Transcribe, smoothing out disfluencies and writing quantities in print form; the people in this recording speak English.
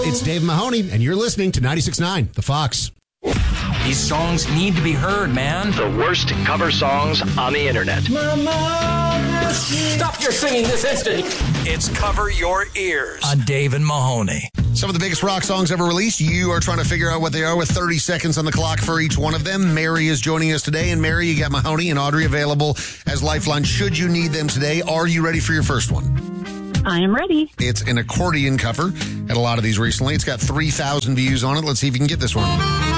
It's Dave Mahoney, and you're listening to 96.9, The Fox. These songs need to be heard, man. The worst cover songs on the internet. Stop your singing this instant. It's Cover Your Ears On Dave and Mahoney. Some of the biggest rock songs ever released. You are trying to figure out what they are with 30 seconds on the clock for each one of them. Mary is joining us today. And Mary, you got Mahoney and Audrey available as lifeline should you need them today. Are you ready for your first one? I am ready. It's an accordion cover. Had a lot of these recently. It's got 3,000 views on it. Let's see if you can get this one.